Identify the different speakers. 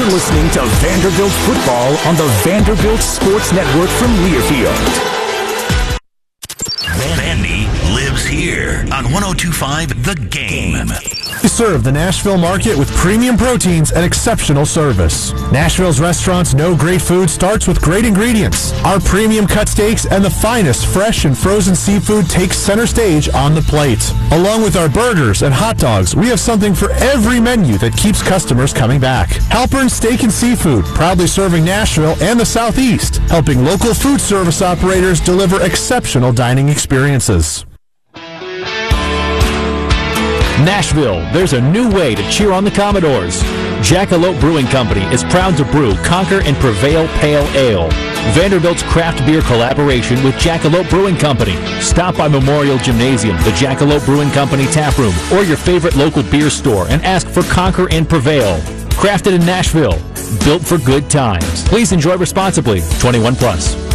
Speaker 1: listening to Vanderbilt football on the Vanderbilt Sports Network from Learfield.
Speaker 2: Vandy lives here on 102.5 The Game.
Speaker 3: We serve the Nashville market with premium proteins and exceptional service. Nashville's restaurants know great food starts with great ingredients. Our premium cut steaks and the finest fresh and frozen seafood take center stage on the plate. Along with our burgers and hot dogs, we have something for every menu that keeps customers coming back. Halpern Steak and Seafood, proudly serving Nashville and the Southeast, helping local food service operators deliver exceptional dining experiences.
Speaker 4: Nashville, there's a new way to cheer on the Commodores. Jackalope Brewing Company is proud to brew Conquer and Prevail Pale Ale, Vanderbilt's craft beer collaboration with Jackalope Brewing Company. Stop by Memorial Gymnasium, the Jackalope Brewing Company tap room, or your favorite local beer store and ask for Conquer and Prevail. Crafted in Nashville, built for good times. Please enjoy responsibly. 21 plus.